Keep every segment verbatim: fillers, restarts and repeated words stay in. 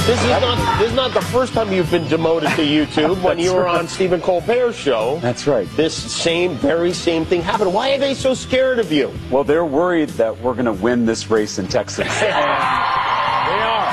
This is not this is not the first time you've been demoted to YouTube. When you were right. on Stephen Colbert's show. That's right. This same, very same thing happened. Why are they so scared of you? Well, they're worried that we're going to win this race in Texas. They are.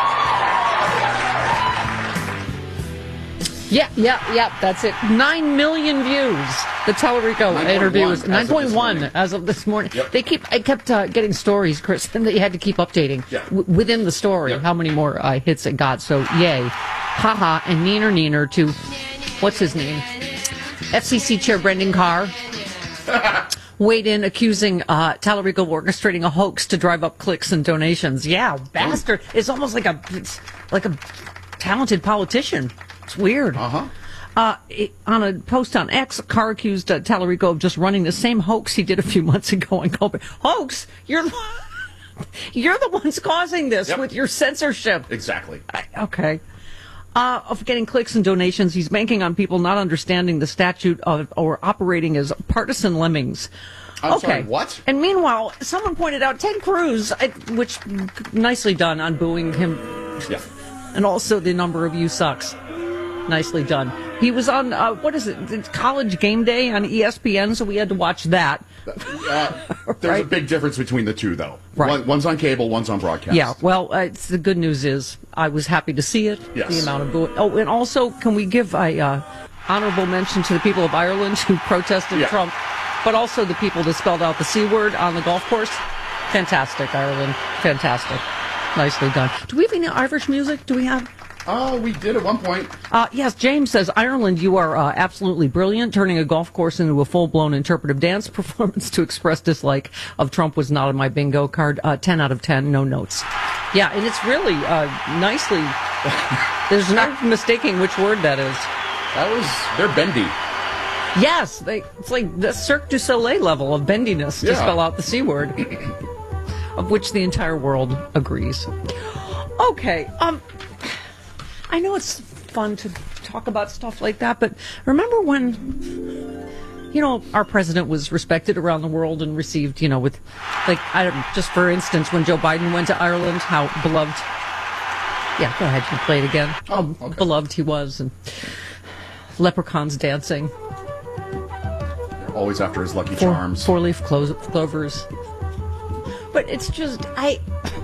Yeah, yeah, yeah, that's it. Nine million views. The Tallarico interview was nine point one as of this morning. Yep. They keep, I kept uh, getting stories, Chris, and they had to keep updating yeah. w- within the story yep. how many more uh, hits it got. So, yay. Haha, and neener neener to, what's his name? F C C Chair Brendan Carr. Weighed in accusing uh, Tallarico of orchestrating a hoax to drive up clicks and donations. Yeah, bastard. It's almost like a, it's like a talented politician. It's weird. Uh-huh. Uh, it, on a post on X, Carr accused uh, Tallarico of just running the same hoax he did a few months ago on Colbert. Hoax? You're you're the ones causing this yep. with your censorship. Exactly. I, okay. Uh, of getting clicks and donations, he's banking on people not understanding the statute of or operating as partisan lemmings. I'm okay. sorry, what? And meanwhile, someone pointed out Ted Cruz, I, which nicely done on booing him. Yeah. And also the number of you sucks. Nicely done. He was on, uh, what is it, it's College Game Day on E S P N, so we had to watch that. Uh, there's right? a big difference between the two, though. Right. One, one's on cable, one's on broadcast. Yeah, well, uh, it's, the good news is I was happy to see it. Yes. The amount of booing. Oh, and also, can we give a uh, honorable mention to the people of Ireland who protested yeah. Trump, but also the people that spelled out the C word on the golf course? Fantastic, Ireland. Fantastic. Nicely done. Do we have any Irish music? Do we have... Oh, we did at one point. Uh, yes, James says, Ireland, you are uh, absolutely brilliant. Turning a golf course into a full-blown interpretive dance performance to express dislike of Trump was not on my bingo card. Uh, ten out of ten, no notes. Yeah, and it's really uh, nicely... There's no mistaking which word that is. That was... They're bendy. Yes, they, it's like the Cirque du Soleil level of bendiness to yeah. spell out the C word, of which the entire world agrees. Okay, um... I know it's fun to talk about stuff like that, but remember when, you know, our president was respected around the world and received, you know, with, like, I don't, just for instance, when Joe Biden went to Ireland, how beloved, yeah, go ahead, you can play it again, oh, how okay. beloved he was, and leprechauns dancing. They're always after his Lucky Four, Charms. Four-leaf clo- clovers. But it's just, I...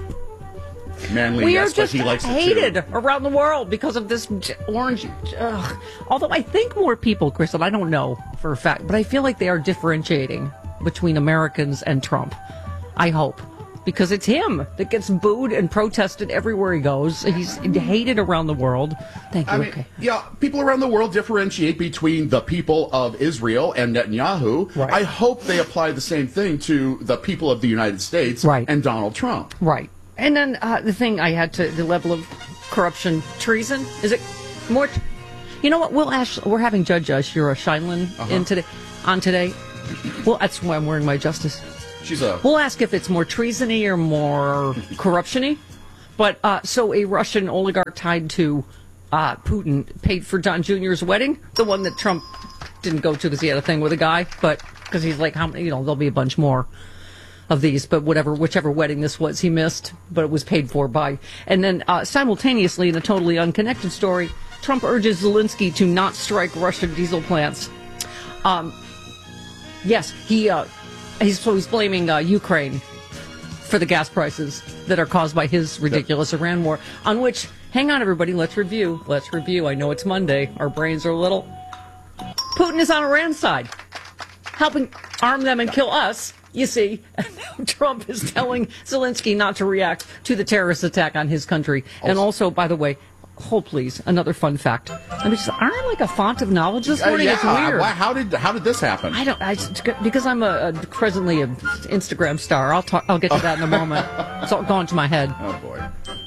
Manly, we yes, are just but he likes hated it too. around the world because of this j- orange. Ugh. Although I think more people, Crystal, I don't know for a fact, but I feel like they are differentiating between Americans and Trump. I hope. Because it's him that gets booed and protested everywhere he goes. He's hated around the world. Thank you. I mean, okay. yeah, people around the world differentiate between the people of Israel and Netanyahu. Right. I hope they apply the same thing to the people of the United States right. and Donald Trump. Right. And then uh, the thing I had to, the level of corruption, treason, is it more, t- you know what, we'll ask, we're having Judge uh, Shira Scheindlin uh-huh. in today, on today. Well, that's why I'm wearing my justice. She's a... We'll ask if it's more treason-y or more corruption-y. But, uh, so a Russian oligarch tied to uh, Putin paid for Don Junior's wedding, the one that Trump didn't go to because he had a thing with a guy, but because he's like, how many, you know, there'll be a bunch more of these, but whatever, whichever wedding this was, he missed, but it was paid for by. And then uh, simultaneously, in a totally unconnected story, Trump urges Zelensky to not strike Russian diesel plants. Um, yes, he, uh, he's, so he's blaming uh, Ukraine for the gas prices that are caused by his ridiculous yep. Iran war, on which, hang on everybody, let's review, let's review. I know it's Monday, our brains are a little. Putin is on Iran's side, helping arm them and kill us. You see, Trump is telling Zelensky not to react to the terrorist attack on his country. Also, and also, by the way, hold please, another fun fact. I mean, just, aren't I like a font of knowledge this morning? Uh, yeah. It's weird. How did how did this happen? I don't. I, because I'm a, a presently an Instagram star. I'll talk. I'll get to that in a moment. It's all gone to my head. Oh boy.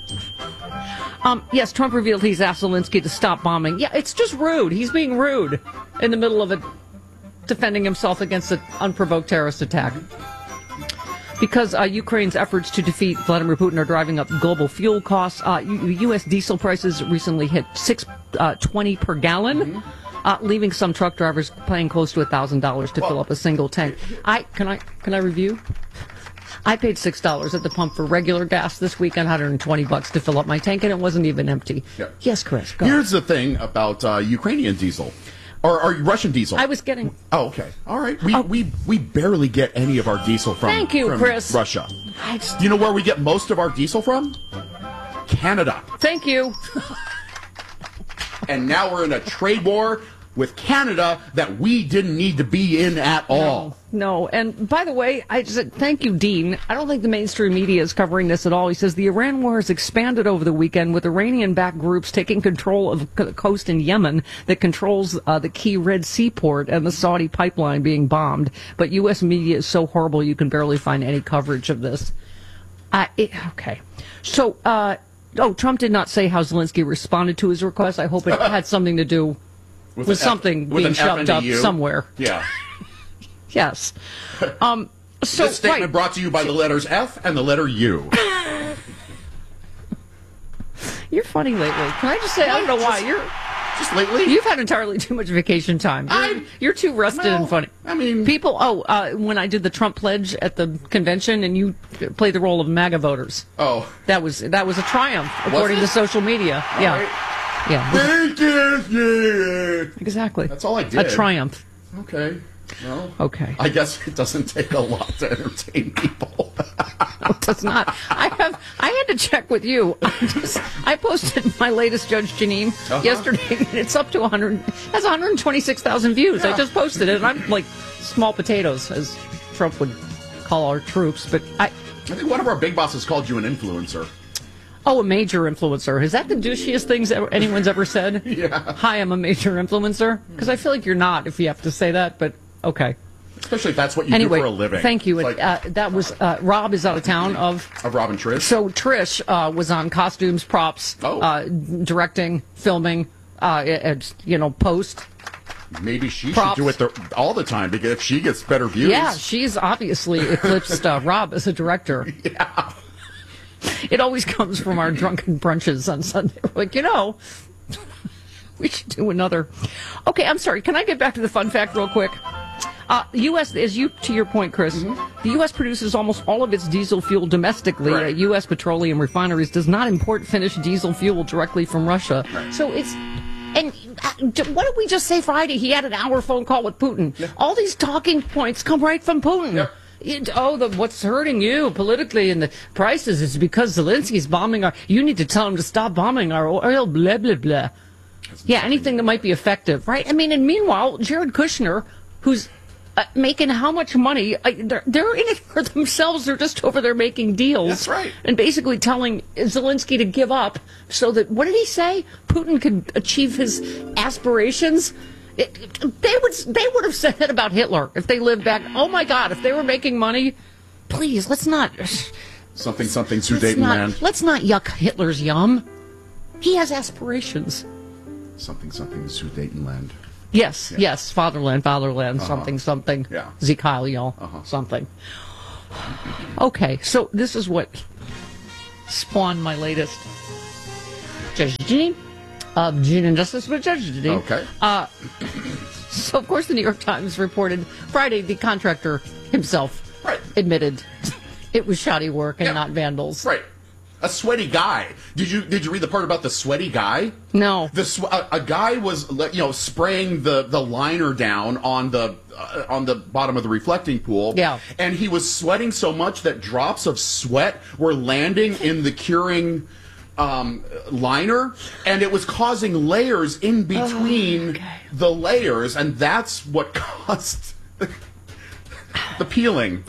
Um, yes, Trump revealed he's asked Zelensky to stop bombing. Yeah, it's just rude. He's being rude in the middle of it. Defending himself against an unprovoked terrorist attack. Because uh, Ukraine's efforts to defeat Vladimir Putin are driving up global fuel costs. Uh, U- U S diesel prices recently hit six twenty per gallon, mm-hmm. uh, leaving some truck drivers paying close to one thousand dollars to well, fill up a single tank. I can I can I review? I paid six dollars at the pump for regular gas this weekend, one hundred twenty bucks to fill up my tank, and it wasn't even empty. Yeah. Yes, Chris, go. Here's the thing about uh, Ukrainian diesel. Or, or Russian diesel. I was getting... Oh, okay. All right. We, Oh. we, we barely get any of our diesel from, Thank you, from Chris. Russia. I just- Do you know where we get most of our diesel from? Canada. Thank you. And now we're in a trade war with Canada that we didn't need to be in at all. No, and by the way, I just thank you, Dean. I don't think the mainstream media is covering this at all. He says the Iran war has expanded over the weekend with Iranian-backed groups taking control of the coast in Yemen that controls uh, the key Red Sea port and the Saudi pipeline being bombed. But U S media is so horrible you can barely find any coverage of this. Uh, it, okay, so uh, oh, Trump did not say how Zelensky responded to his request. I hope it had something to do with, an something F, with being an F shoved and a up U. somewhere. Yeah. Yes. Um, so This statement right. brought to you by the letters F and the letter U. You're funny lately. Can I just say, I don't know why. You're Just lately? You've had entirely too much vacation time. You're, I- you're too rested well, and funny. I mean- People, oh, uh, when I did the Trump pledge at the convention and you played the role of MAGA voters. Oh. That was that was a triumph, according it? to social media. All yeah. right. Yeah. Thank you. Yeah. Exactly. That's all I A did. triumph. Okay. Well, Okay. I guess it doesn't take a lot to entertain people. It does not. I have. I had to check with you. I, just, I posted my latest Judge Janine Uh-huh. yesterday, and it's up to one hundred. Has one hundred twenty-six thousand views. I Yeah. just posted it, and I'm like small potatoes, as Trump would call our troops. But I. I think one of our big bosses called you an influencer. Oh, a major influencer. Is that the douchiest things ever, anyone's ever said? Yeah. Hi, I'm a major influencer. Because I feel like you're not if you have to say that. But okay. Especially if that's what you Anyway, do for a living. thank you. Like, uh, that was uh, Rob is out of town of. of Robin Trish. So Trish uh, was on costumes, props, Oh. uh, directing, filming, uh, and, you know, post. Maybe she props. should do it the, all the time because if she gets better views. Yeah, she's obviously eclipsed uh, Rob as a director. Yeah. It always comes from our drunken brunches on Sunday. We're like, you know, we should do another. Okay, I'm sorry. Can I get back to the fun fact real quick? Uh, the U S, as you to your point, Chris, Mm-hmm. the U S produces almost all of its diesel fuel domestically. Right. Uh, U S petroleum refineries does not import finished diesel fuel directly from Russia. Right. So it's. And uh, what did we just say Friday? He had an hour phone call with Putin. Yeah. All these talking points come right from Putin. Yep. It, oh, the, what's hurting you politically and the prices is because Zelensky's bombing our. You need to tell him to stop bombing our oil. Blah blah blah. Yeah, anything that might be effective, right? I mean, and meanwhile, Jared Kushner, who's uh, making how much money? Uh, they're, they're in it for themselves. They're just over there making deals. That's right. And basically telling Zelensky to give up so that, what did he say? Putin could achieve his aspirations. It, it, they would they would have said that about Hitler if they lived back. Oh my God, if they were making money, please let's not Something, something, let's Sudetenland. not, let's not yuck Hitler's yum. He has aspirations. Something, something, Sudetenland. Yes, Yeah. yes, fatherland, fatherland, something, something. Yeah. Zekyle, y'all, Uh-huh. something. Okay, so this is what spawned my latest Judge Ginny of Gene and Justice with Judge Ginny. Okay. Uh, so, of course, the New York Times reported Friday the contractor himself Right. admitted it was shoddy work and Yeah. not vandals. Right. A sweaty guy. Did you did you read the part about the sweaty guy? No. The sw- a, a guy was you know spraying the, the liner down on the uh, on the bottom of the reflecting pool. Yeah. And he was sweating so much that drops of sweat were landing in the curing um, liner, and it was causing layers in between Oh, okay. the layers, and that's what caused the, the peeling.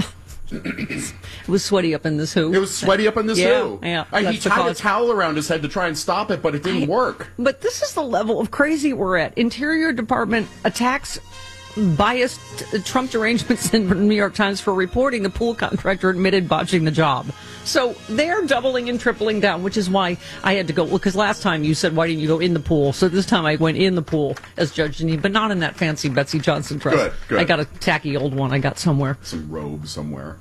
It was sweaty up in this who. It was sweaty up in this Yeah, zoo. yeah, Uh, he that's the tied a cause. towel around his head to try and stop it, but it didn't work. But this is the level of crazy we're at. Interior Department attacks biased Trump derangements in the New York Times for reporting the pool contractor admitted botching the job. So they're doubling and tripling down, which is why I had to go. Well, because last time you said, why didn't you go in the pool? So this time I went in the pool as Judge Janine, but not in that fancy Betsy Johnson dress. Good, good. I got a tacky old one I got somewhere. Some robe somewhere.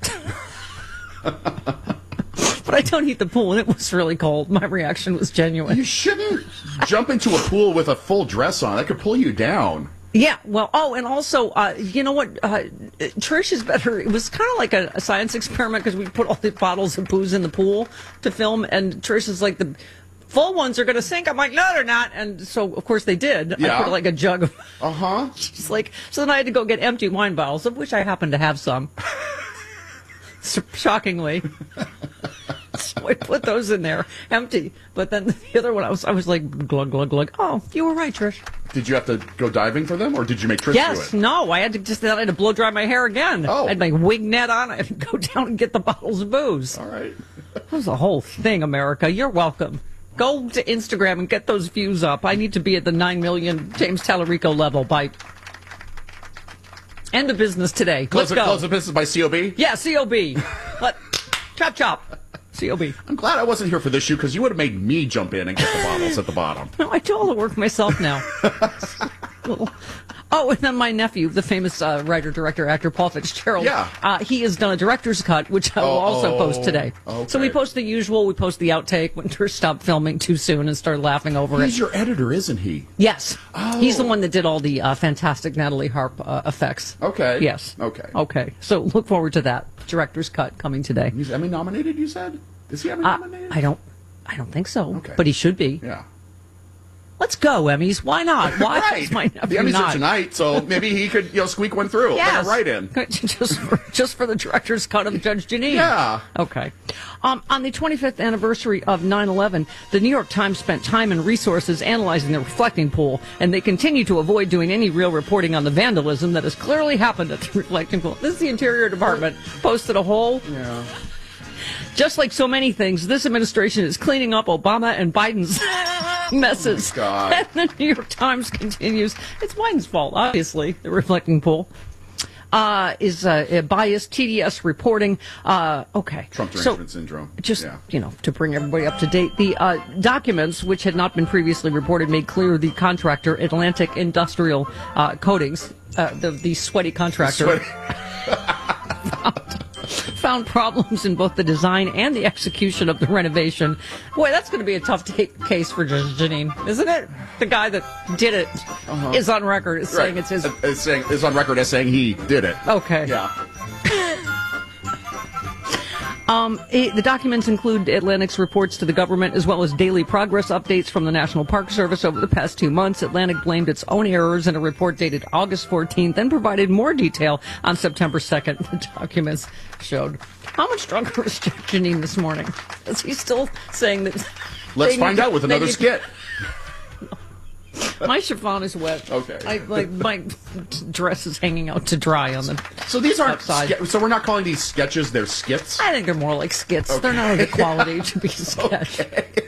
But I don't eat the pool, and it was really cold. My reaction was genuine. You shouldn't jump into a pool with a full dress on. That could pull you down. Yeah, well, oh, and also, uh, you know what? Uh, Trish is better. It was kind of like a, a science experiment because we put all the bottles of booze in the pool to film, and Trish is like, the full ones are going to sink. I'm like, no, they're not. And so, of course, they did. Yeah. I put like a jug of. Uh huh. She's like, so then I had to go get empty wine bottles, of which I happen to have some. Shockingly. So I put those in there, empty. But then the other one, I was, I was like, glug, glug, glug. Oh, you were right, Trish. Did you have to go diving for them, or did you make Trish Yes, do it? no, I had to just I had to blow dry my hair again. Oh. I had my wig net on. I had to go down and get the bottles of booze. All right. That was the whole thing, America. You're welcome. Go to Instagram and get those views up. I need to be at the nine million James Tallarico level by end of business today. Close, Let's go. close the business by C O B? Yeah, C O B. Let, chop, chop. C O B. I'm glad I wasn't here for this shoot because you would have made me jump in and get the bottles at the bottom. No, I do all the work myself now. Oh, and then my nephew, the famous uh, writer, director, actor Paul Fitzgerald. Yeah. Uh, he has done a director's cut, which I will Oh, also oh, post today. okay. So we post the usual. We post the outtake when Trish stopped filming too soon and started laughing over He's it. your editor, isn't he? Yes. Oh. He's the one that did all the uh, fantastic Natalie Harp uh, effects. Okay. Yes. Okay. Okay. So look forward to that director's cut coming today. He's Emmy nominated, you said? Is he Emmy Uh, nominated? I don't. I don't think so. Okay. But he should be. Yeah. Let's go, Emmys. Why not? Why Right. is my The nephew Emmys not? are tonight, so maybe he could, you know, squeak one through. Yes. Like a write-in. just for, just for the director's cut of Judge Janine. Yeah. Okay. Um, on the twenty-fifth anniversary of nine eleven, the New York Times spent time and resources analyzing the reflecting pool, and they continue to avoid doing any real reporting on the vandalism that has clearly happened at the reflecting pool. This is the Interior Department posted a whole. Yeah. Just like so many things, this administration is cleaning up Obama and Biden's messes. Oh God. And the New York Times continues. It's Biden's fault, obviously, the reflecting pool. Uh, is uh, a biased T D S reporting. Uh, okay. Trump So, derangement syndrome. just, Yeah. you know, to bring everybody up to date, the uh, documents, which had not been previously reported, made clear the contractor, Atlantic Industrial uh, Coatings, uh, the, the sweaty contractor, found problems in both the design and the execution of the renovation. Boy, that's going to be a tough ta case for Judge Janine, isn't it? The guy that did it Uh-huh. is on record as saying Right. it's his. Uh, Is saying is on record as saying he did it. Okay. Yeah. Um, it, the documents include Atlantic's reports to the government as well as daily progress updates from the National Park Service over the past two months. Atlantic blamed its own errors in a report dated August fourteenth and provided more detail on September second. The documents showed. How much drunker was Janine this morning? Is he still saying that? Let's they find need- out with they another need- skit. My chiffon is wet. Okay. I, like my dress is hanging out to dry on the. So these aren't Outside. ske- so we're not calling these sketches, they're skits? I think they're more like skits. They're not of the quality to be a sketch.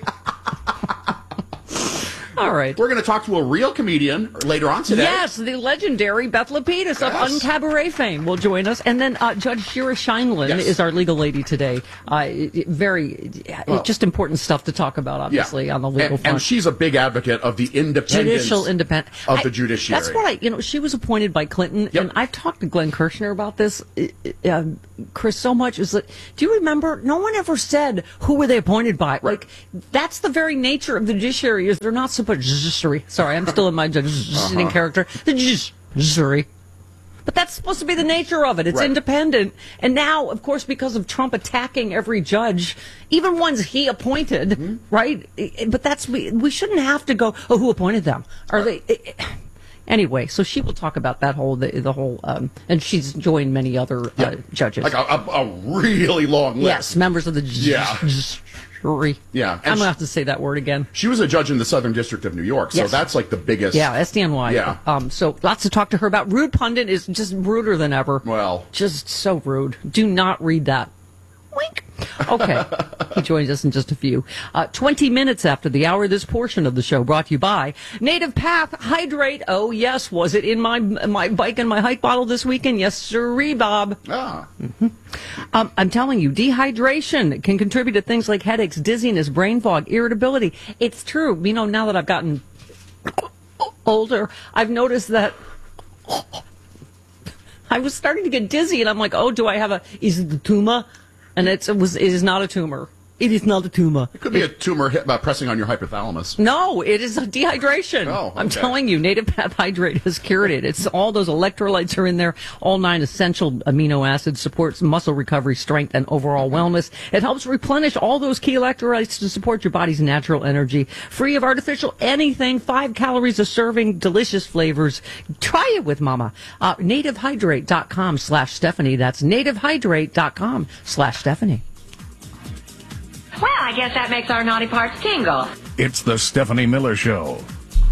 All right. We're going to talk to a real comedian later on today. Yes, the legendary Beth Lapidus of Yes. Uncabaret fame will join us. And then uh, Judge Shira Scheinlin Yes. is our legal lady today. Uh, it- it- very, Well, just important stuff to talk about, obviously, on the legal and, front. and she's a big advocate of the independence Judicial independent of the I- judiciary. That's what I, you know, she was appointed by Clinton, Yep. and I've talked to Glenn Kirshner about this, uh, uh, Chris, so much. Is that, do you remember? No one ever said who were they appointed by. Like, that's the very nature of the judiciary. Is they're not supposed judiciary. Sorry, I'm still in my judge Uh-huh. character. The judiciary. But that's supposed to be the nature of it. It's Right. independent. And now, of course, because of Trump attacking every judge, even ones he appointed, Mm-hmm. right? But that's, we, we shouldn't have to go, oh, who appointed them? Are they... Anyway, so she will talk about that whole, the, the whole, um, and she's joined many other uh, Yeah. judges. Like a, a, a really long list. Yes, members of the Yeah. jury. Yeah. I'm And going she- to have to say that word again. She was a judge in the Southern District of New York, so Yes. that's like the biggest. Yeah, S D N Y. Yeah. Um, so lots to talk to her about. Rude Pundit is just ruder than ever. Well. Just so rude. Do not read that. Wink. Okay. He joins us in just a few. Uh, twenty minutes after the hour, this portion of the show brought to you by Native Path Hydrate. Oh, yes. Was it in my my bike and my hike bottle this weekend? Yes, sirree, Bob. Ah. Um, I'm telling you, dehydration can contribute to things like headaches, dizziness, brain fog, irritability. It's true. You know, now that I've gotten older, I've noticed that I was starting to get dizzy, and I'm like, oh, do I have a, is it a tumor? And it's, it was, it is not a tumor. It is not a tumor. It could be a tumor hit by pressing on your hypothalamus. No, it is a dehydration. Oh, okay. I'm telling you, Native Path Hydrate has cured it. It's all those electrolytes are in there. All nine essential amino acids, supports muscle recovery, strength, and overall wellness. It helps replenish all those key electrolytes to support your body's natural energy. Free of artificial anything. Five calories a serving. Delicious flavors. Try it with Mama. Uh, nativehydrate.com slash Stephanie. That's nativehydrate.com slash Stephanie. Well, I guess that makes our naughty parts tingle. It's the Stephanie Miller Show.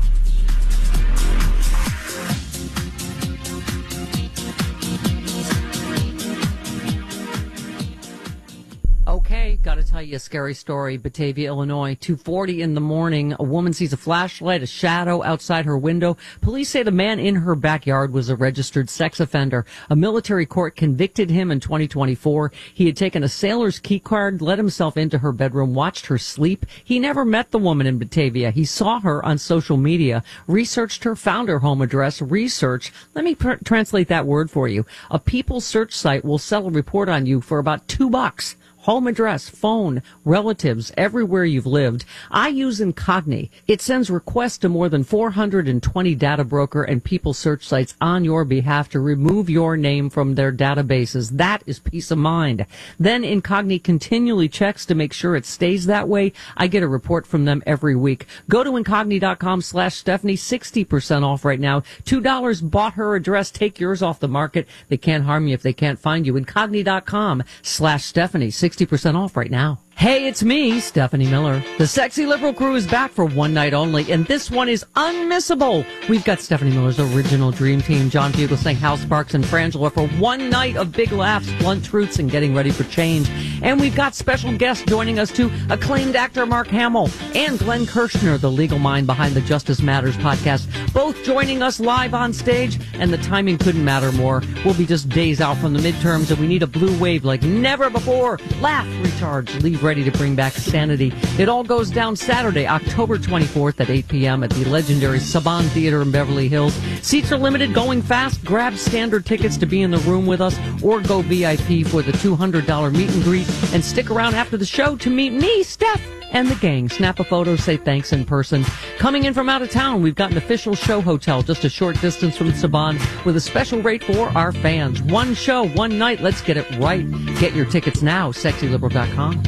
Okay, got to tell you a scary story. Batavia, Illinois, two forty in the morning. A woman sees a flashlight, a shadow outside her window. Police say the man in her backyard was a registered sex offender. A military court convicted him in twenty twenty-four. He had taken a sailor's key card, let himself into her bedroom, watched her sleep. He never met the woman in Batavia. He saw her on social media, researched her, found her home address, research. Let me pr- translate that word for you. A People search site will sell a report on you for about two bucks. Home address, phone, relatives, everywhere you've lived. I use Incogni. It sends requests to more than four hundred twenty data broker and people search sites on your behalf to remove your name from their databases. That is peace of mind. Then Incogni continually checks to make sure it stays that way. I get a report from them every week. Go to incogni.com slash Stephanie, sixty percent off right now. two dollars bought her address. Take yours off the market. They can't harm you if they can't find you. Incogni.com slash Stephanie, sixty percent off right now. Hey, it's me, Stephanie Miller. The Sexy Liberal crew is back for one night only, and this one is unmissable. We've got Stephanie Miller's original dream team, John Fugelsang, Hal Sparks, and Frangela for one night of big laughs, blunt truths, and getting ready for change. And we've got special guests joining us too, acclaimed actor Mark Hamill and Glenn Kirshner, the legal mind behind the Justice Matters podcast, both joining us live on stage, and the timing couldn't matter more. We'll be just days out from the midterms, and we need a blue wave like never before. Laugh, recharge, leave ready to bring back sanity. It all goes down Saturday, October twenty-fourth at eight p.m. at the legendary Saban Theater in Beverly Hills. Seats are limited, going fast. Grab standard tickets to be in the room with us or go V I P for the two hundred dollars meet and greet, and stick around after the show to meet me, Steph, and the gang. Snap a photo, say thanks in person. Coming in from out of town, we've got an official show hotel just a short distance from Saban with a special rate for our fans. One show, one night. Let's get it right. Get your tickets now, sexy liberal dot com.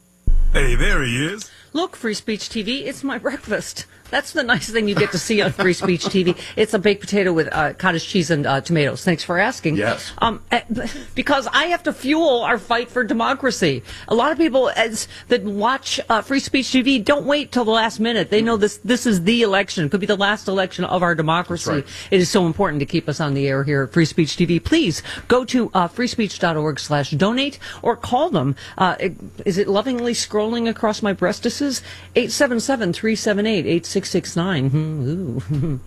Hey, there he is. Look, Free Speech T V, it's my breakfast. That's the nice thing you get to see on Free Speech T V. It's a baked potato with uh, cottage cheese and uh, tomatoes. Thanks for asking. Yes. Um, uh, because I have to fuel our fight for democracy. A lot of people as, that watch uh, Free Speech T V don't wait till the last minute. They know this This is the election. It could be the last election of our democracy. Right. It is so important to keep us on the air here at Free Speech T V. Please go to uh, freespeech.org slash donate or call them. Uh, is it lovingly scrolling across my breastises? eight seven seven, three seven eight, eight six six nine. Ooh.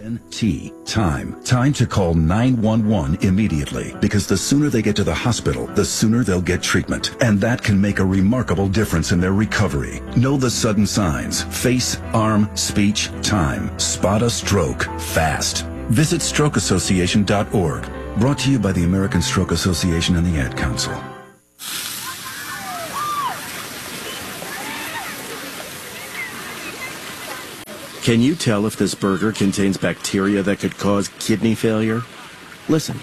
T. Time. Time to call nine one one immediately, because the sooner they get to the hospital, the sooner they'll get treatment. And that can make a remarkable difference in their recovery. Know the sudden signs. Face, arm, speech, time. Spot a stroke fast. Visit stroke association dot org. Brought to you by the American Stroke Association and the Ad Council. Can you tell if this burger contains bacteria that could cause kidney failure? Listen.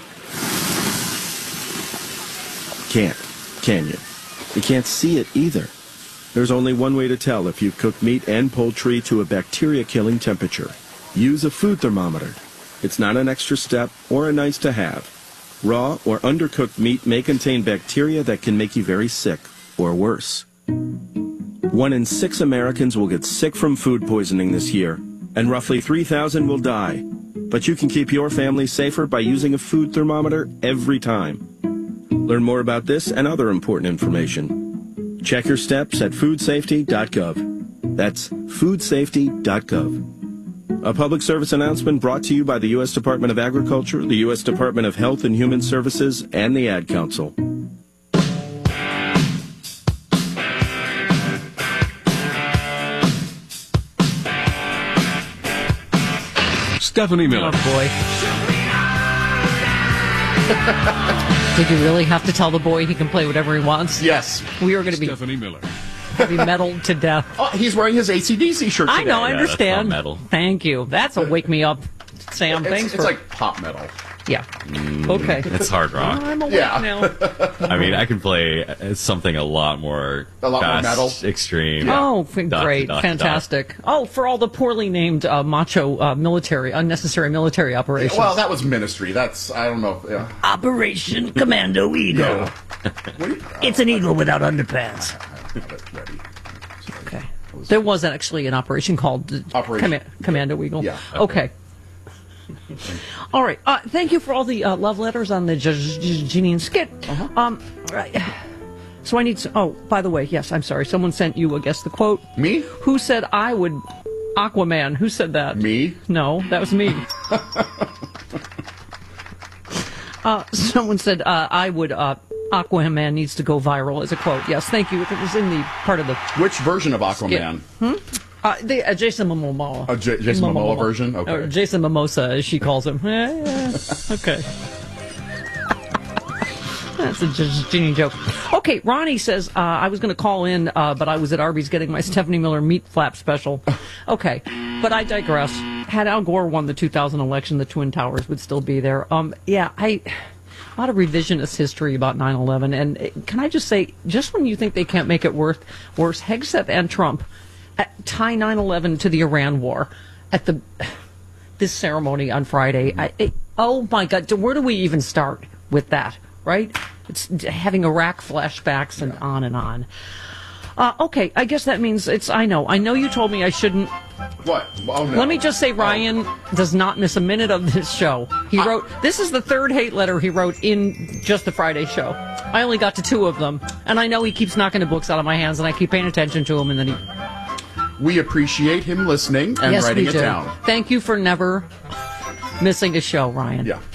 Can't, can you? You can't see it either. There's only one way to tell if you've cooked meat and poultry to a bacteria-killing temperature. Use a food thermometer. It's not an extra step or a nice to have. Raw or undercooked meat may contain bacteria that can make you very sick, or worse. One in six Americans will get sick from food poisoning this year, and roughly three thousand will die. But you can keep your family safer by using a food thermometer every time. Learn more about this and other important information. Check your steps at food safety dot gov. That's food safety dot gov. A public service announcement brought to you by the U S Department of Agriculture, the U S Department of Health and Human Services, and the Ad Council. Stephanie Miller. Oh, boy. Did you really have to tell the boy he can play whatever he wants? Yes. We are going to be Stephanie Miller. heavy metal to death. Oh, he's wearing his A C D C shirt today. I know, I Yeah, understand. that's not metal. Thank you. That's a wake me up, Sam. It's, Thanks it's for like pop metal. yeah. Okay, It's hard rock. I'm awake Yeah. now. I mean, I can play uh, something a lot more A lot more fast, metal? extreme. Oh, f- Dot, great, dot, dot. fantastic. Oh, for all the poorly named uh, macho uh, military, unnecessary military operations. Well, that was Ministry. That's, I don't know. Yeah. Operation Commando Eagle. What do you- It's an eagle without underpants. I have it ready. Okay. There was actually an operation called uh, Operation- Comma- Commando Eagle. Yeah. Okay. All right. Uh, thank you for all the uh, love letters on the Janine skit. Uh-huh. Um, right. So I need to. Oh, by the way, yes, I'm sorry. Someone sent you, I guess, the quote. Me? Who said I would Aquaman? Who said that? Me? No, that was me. uh, someone said uh, I would. Uh, Aquaman needs to go viral as a quote. Yes, thank you. It was in the part of the Which version of Aquaman? uh, the uh, Jason Momoa. A J- Jason Momoa version? Okay. Or Jason Mimosa, as she calls him. Eh, yeah. Okay. That's a just Ginny joke. Okay, Ronnie says, uh, I was going to call in, uh, but I was at Arby's getting my Stephanie Miller meat flap special. Okay, but I digress. Had Al Gore won the two thousand election, the Twin Towers would still be there. Um, yeah, I... A lot of revisionist history about nine eleven. And uh, can I just say, just when you think they can't make it worth, worse, Hegseth and Trump uh, tie nine eleven to the Iran war at the this ceremony on Friday. I, it, oh, my God. Where do we even start with that, right? It's having Iraq flashbacks and on and on. Uh, okay, I guess that means it's, I know. I know you told me I shouldn't. What? Oh, no. Let me just say, Ryan does not miss a minute of this show. He I- wrote, this is the third hate letter he wrote in just the Friday show. I only got to two of them, and I know he keeps knocking the books out of my hands, and I keep paying attention to him, and then he... We appreciate him listening and yes, writing we it do. down. Thank you for never missing a show, Ryan. Yeah.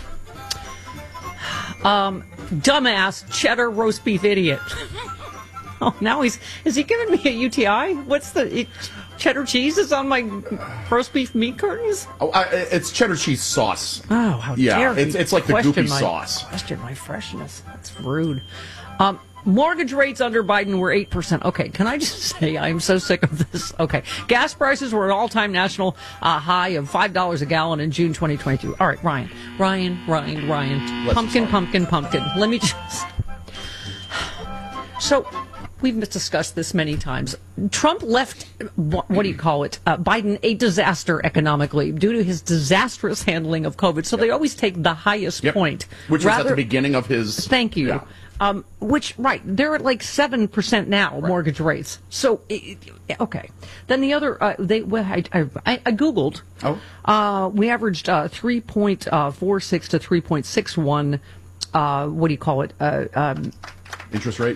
Dumbass, cheddar roast beef idiot. Oh, now he's... Is he giving me a U T I? What's the... It, cheddar cheese is on my roast beef meat curtains? Oh, I, it's cheddar cheese sauce. Oh, how Yeah, dare he it's- it's like the question goopy my, sauce. Question my freshness. That's rude. Um, mortgage rates under Biden were eight percent. Okay, can I just say I'm so sick of this? Okay. Gas prices were at an all-time national uh, high of five dollars a gallon in June twenty twenty-two. All right, Ryan. Ryan, Ryan, Ryan. Let's pumpkin, start. pumpkin, pumpkin. Let me just... So... We've discussed this many times. Trump left, what, what do you call it, uh, Biden a disaster economically due to his disastrous handling of COVID. So they always take the highest Yep. point. Which was at Rather- the beginning of his... Thank you. Yeah. Um, which, right, they're at like seven percent now, mortgage rates. So, it, it- okay. Then the other, uh, they, well, I, I, I Googled. Oh. Uh, we averaged uh, three point four six to three point six one, uh, what do you call it, uh, um, Interest rate?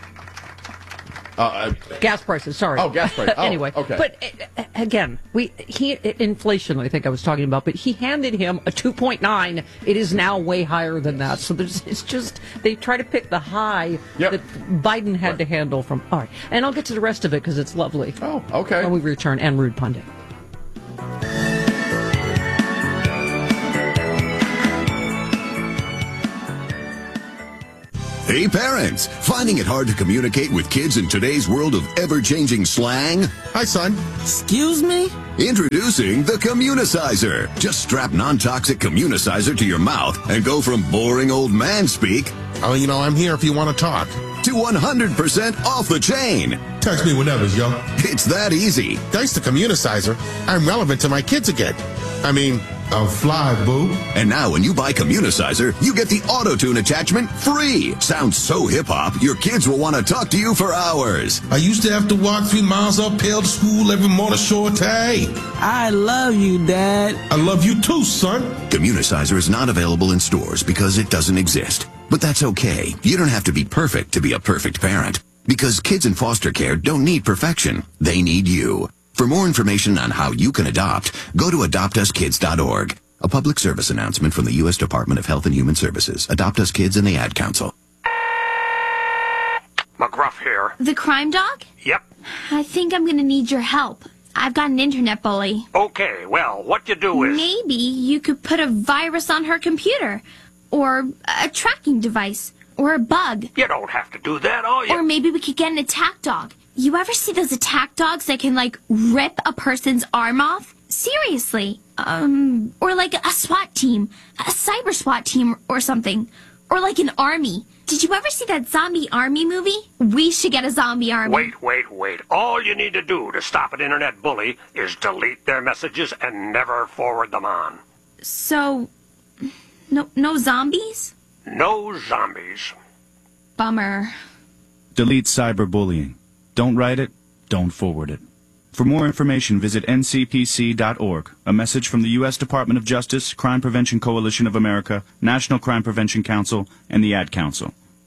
Uh, gas prices, sorry. Oh, gas price. Oh, anyway, okay. but uh, again, we he inflation. I think I was talking about, but he handed him a two point nine. It is now way higher than that. So there's, it's just they try to pick the high Yep. that Biden had to handle from. All right, and I'll get to the rest of it because it's lovely. Oh, okay. When we return, and Rude Pundit. Hey parents, finding it hard to communicate with kids in today's world of ever-changing slang? Hi, son. Excuse me? Introducing the Communicizer. Just strap non-toxic Communicizer to your mouth and go from boring old man speak Oh, you know, I'm here if you want to talk. to one hundred percent off the chain. Text me whenever, yo. It's that easy. Thanks to Communicizer, I'm relevant to my kids again. I mean, I'm fly, boo. And now when you buy Communicizer, you get the auto-tune attachment free. Sounds so hip-hop, your kids will want to talk to you for hours. I used to have to walk three miles uphill to school every morning, short day. I love you, Dad. I love you too, son. Communicizer is not available in stores because it doesn't exist. But that's okay. You don't have to be perfect to be a perfect parent. Because kids in foster care don't need perfection. They need you. For more information on how you can adopt, go to adopt us kids dot org. A public service announcement from the U S Department of Health and Human Services, Adopt Us Kids, and the Ad Council. McGruff here. The crime dog? Yep. I think I'm gonna need your help. I've got an internet bully. Okay, well, what you do is... Maybe you could put a virus on her computer. Or a tracking device. Or a bug. You don't have to do that, all you... Or maybe we could get an attack dog. You ever see those attack dogs that can, like, rip a person's arm off? Seriously. Um, or like a SWAT team, a cyber SWAT team or something. Or like an army. Did you ever see that zombie army movie? We should get a zombie army. Wait, wait, wait. All you need to do to stop an internet bully is delete their messages and never forward them on. So, no, no zombies? No zombies. Bummer. Delete cyberbullying. Don't write it, don't forward it. For more information, visit N C P C dot org. A message from the U S Department of Justice, Crime Prevention Coalition of America, National Crime Prevention Council, and the Ad Council.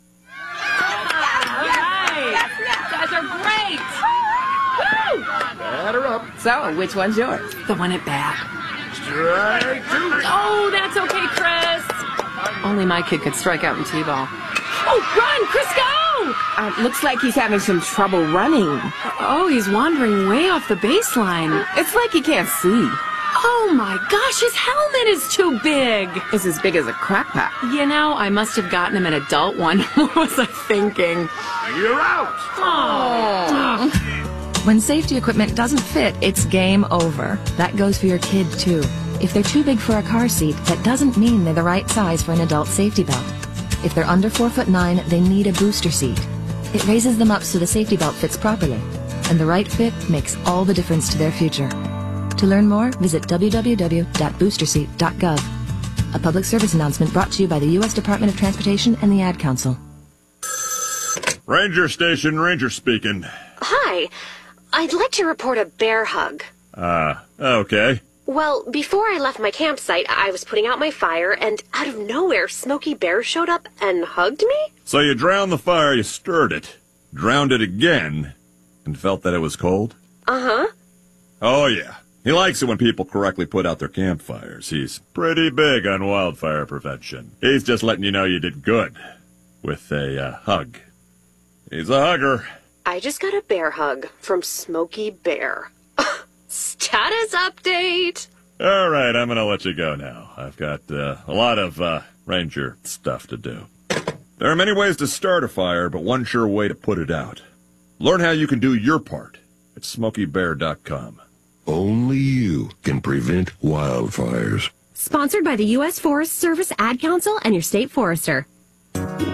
Guys are great! Woo! Batter up. So, which one's yours? The one at bat. Strike two. Oh, that's okay, Chris. Only my kid could strike out in T-ball. Oh, run, Chris, go! Uh, looks like he's having some trouble running. Oh, he's wandering way off the baseline. It's like he can't see. Oh my gosh, his helmet is too big. It's as big as a crack pack. You know, I must have gotten him an adult one. What was I thinking? You're out! Oh. When safety equipment doesn't fit, it's game over. That goes for your kid, too. If they're too big for a car seat, that doesn't mean they're the right size for an adult safety belt. If they're under four foot nine, they need a booster seat. It raises them up so the safety belt fits properly. And the right fit makes all the difference to their future. To learn more, visit w w w dot booster seat dot gov. A public service announcement brought to you by the U S Department of Transportation and the Ad Council. Ranger Station, Ranger speaking. Hi. I'd like to report a bear hug. Ah, uh, okay. Well, before I left my campsite, I was putting out my fire, and out of nowhere, Smokey Bear showed up and hugged me? So you drowned the fire, you stirred it, drowned it again, and felt that it was cold? Uh-huh. Oh, yeah. He likes it when people correctly put out their campfires. He's pretty big on wildfire prevention. He's just letting you know you did good with a uh, hug. He's a hugger. I just got a bear hug from Smokey Bear. Status update! All right, I'm going to let you go now. I've got uh, a lot of uh, ranger stuff to do. There are many ways to start a fire, but one sure way to put it out. Learn how you can do your part at smokey bear dot com. Only you can prevent wildfires. Sponsored by the U S Forest Service Ad Council and your state forester.